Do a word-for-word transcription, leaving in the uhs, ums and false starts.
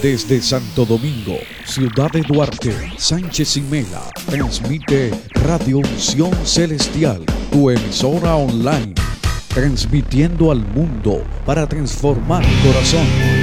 Desde Santo Domingo, Ciudad de Duarte, Sánchez y Mela, transmite Radio Unción Celestial, tu emisora online, transmitiendo al mundo para transformar tu corazón.